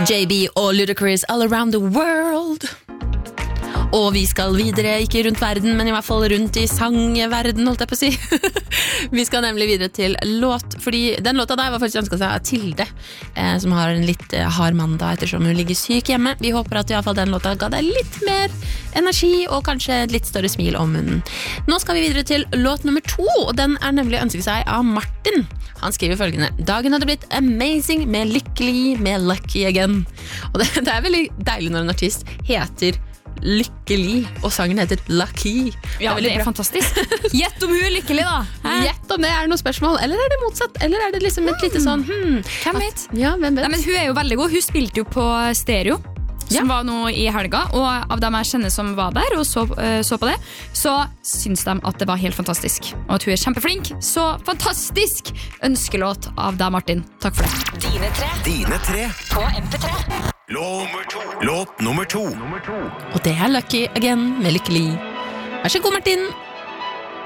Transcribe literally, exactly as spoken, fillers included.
J B og Ludacris All Around the World. Og vi skal videre, ikke rundt verden, men i hvert fall rundt i sangverden, holdt jeg på å si. Vi skal nemlig videre til låt, fordi den låta der var faktisk ønsket seg av Tilde, eh, som har en litt eh, hard mandag ettersom hun ligger syk hjemme. Vi håper at i hvert fall den låta ga deg litt mer energi, og kanskje et litt større smil om munnen. Nå skal vi videre til låt nummer to, og den er nemlig ønsket seg av Martin. Han skriver følgende: Dagen hadde blitt amazing med lykkelig, med lucky again. Og det, det er veldig deilig når en artist heter lykkelig, og sangen heter Lucky. Ja, det er, det er fantastisk. Gjett om hun er lykkelig da. Hæ? Gjett om det er noe spørsmål, eller er det motsatt? Eller er det liksom et lite sånn hmm, Hvem vet? At, ja, hvem vet? Nei, men hun er jo veldig god. Hun spilte jo på stereo, som ja. var nå i helga, og av dem jeg kjenner som var der og så, uh, så på det, så syns de at det var helt fantastisk. Og at hun er kjempeflink. Så fantastisk ønskelåt av deg, Martin. Takk for det. Dine tre. Dine tre. På M P tre. Låt nummer to. Låt nummer to. Og det er Lucky Again med Lykkelig. Vær så god, Martin.